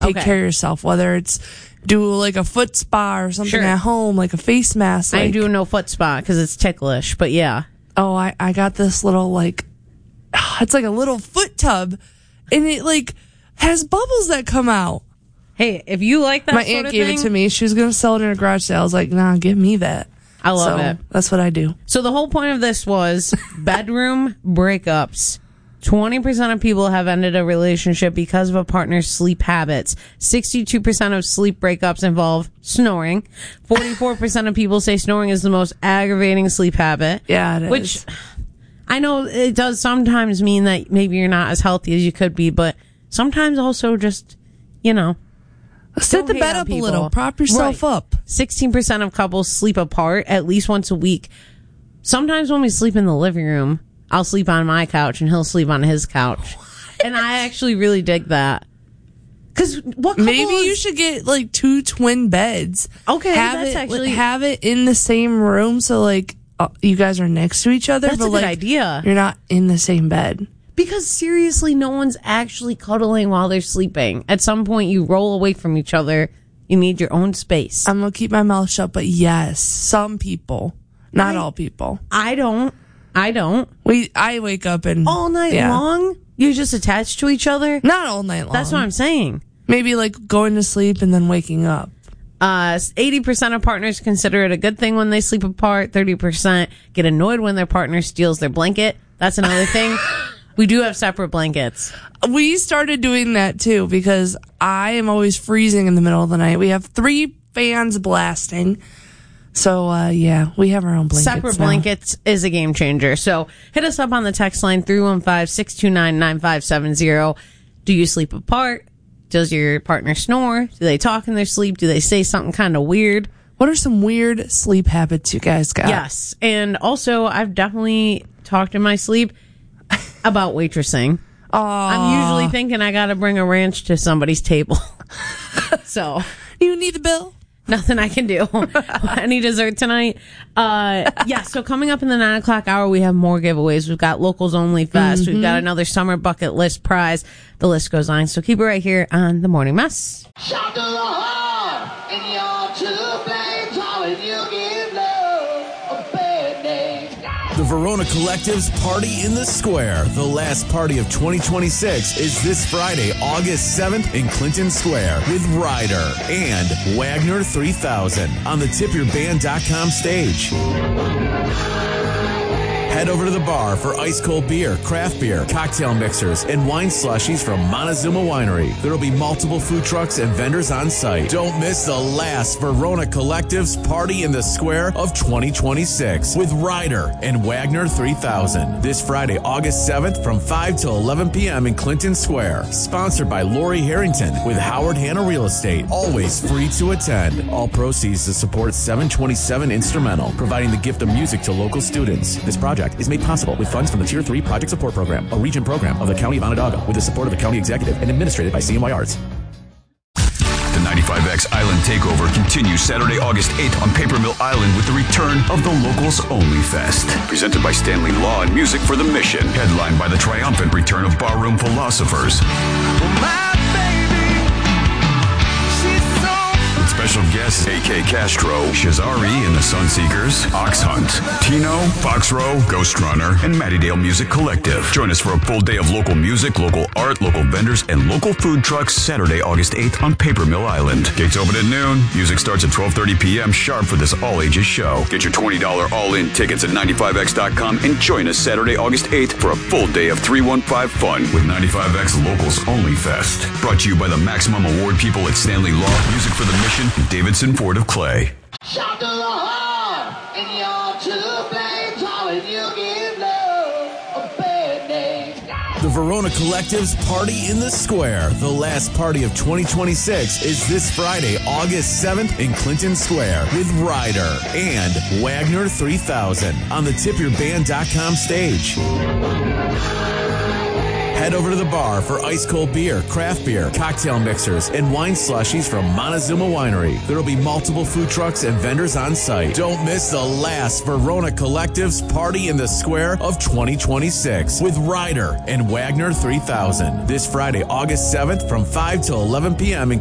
take care of yourself, whether it's do like a foot spa or something at home, like a face mask. I do no foot spa because it's ticklish, but yeah. Oh, I got this little it's like a little foot tub, and it like has bubbles that come out. Hey, if you like that, my aunt gave it to me. She was gonna sell it in her garage sale. I was like, nah, give me that. I love it. That's what I do. So the whole point of this was bedroom breakups. 20% of people have ended a relationship because of a partner's sleep habits. 62% of sleep breakups involve snoring. 44% of people say snoring is the most aggravating sleep habit. Yeah, it is. Which I know it does sometimes mean that maybe you're not as healthy as you could be, but sometimes also just, set the bed up a little. Prop yourself up. 16% of couples sleep apart at least once a week. Sometimes when we sleep in the living room, I'll sleep on my couch and he'll sleep on his couch. And I actually really dig that. Because maybe you should get like 2 twin beds. Okay, have it in the same room so you guys are next to each other. That's a good idea. You're not in the same bed. Because seriously, no one's actually cuddling while they're sleeping. At some point, you roll away from each other. You need your own space. I'm gonna keep my mouth shut, but yes, some people, not all people. I don't. I wake up and all night long. You're just attached to each other. Not all night long. That's what I'm saying. Maybe going to sleep and then waking up. 80% of partners consider it a good thing when they sleep apart. 30% get annoyed when their partner steals their blanket. That's another thing. We do have separate blankets. We started doing that too because I am always freezing in the middle of the night. We have 3 fans blasting. So, we have our own blankets. Separate blankets is a game changer. So hit us up on the text line 315-629-9570. Do you sleep apart? Does your partner snore? Do they talk in their sleep? Do they say something kind of weird? What are some weird sleep habits you guys got? Yes. And also, I've definitely talked in my sleep about waitressing. I'm usually thinking I got to bring a ranch to somebody's table. So. You need the bill? Nothing I can do. Any dessert tonight? So coming up in the 9 o'clock hour, we have more giveaways. We've got Locals Only Fest. We've got another summer bucket list prize. The list goes on. So keep it right here on The Morning Mess. Shout to the heart, and you're to blame. Darling, you give love a bad name. The Verona Collective's Party in the Square. The last party of 2026 is this Friday, August 7th in Clinton Square with Ryder and Wagner 3000 on the tipyourband.com stage. Head over to the bar for ice-cold beer, craft beer, cocktail mixers, and wine slushies from Montezuma Winery. There will be multiple food trucks and vendors on site. Don't miss the last Verona Collective's Party in the Square of 2026 with Ryder and Wagner 3000. This Friday, August 7th from 5 to 11 p.m. in Clinton Square. Sponsored by Lori Harrington with Howard Hanna Real Estate. Always free to attend. All proceeds to support 727 Instrumental, providing the gift of music to local students. This project is made possible with funds from the Tier 3 Project Support Program, a region program of the County of Onondaga, with the support of the County Executive and administrated by CNY Arts. The 95X Island Takeover continues Saturday, August 8th on Paper Mill Island with the return of the Locals Only Fest. Presented by Stanley Law and Music for the Mission. Headlined by the triumphant return of Barroom Philosophers. Special guests A.K. Castro, Shazari and the Sunseekers, Ox Hunt, Tino, Foxrow, Ghost Runner, and Mattydale Music Collective. Join us for a full day of local music, local art, local vendors, and local food trucks Saturday, August 8th on Paper Mill Island. Gates open at noon. Music starts at 12:30 p.m. sharp for this all-ages show. Get your $20 all-in tickets at 95x.com and join us Saturday, August 8th for a full day of 315 fun with 95X Locals Only Fest. Brought to you by the Maximum Award people at Stanley Law, Music for the Mission, and Davidson Ford of Clay. Shout to the heart, and you're to blame. Darling, you give love a bad name. The Verona Collective's Party in the Square. The last party of 2026 is this Friday, August 7th in Clinton Square with Ryder and Wagner 3000 on the tipyourband.com stage. Head over to the bar for ice cold beer, craft beer, cocktail mixers, and wine slushies from Montezuma Winery. There will be multiple food trucks and vendors on site. Don't miss the last Verona Collective's Party in the Square of 2026 with Ryder and Wagner 3000 this Friday, August 7th from 5 till 11 p.m. in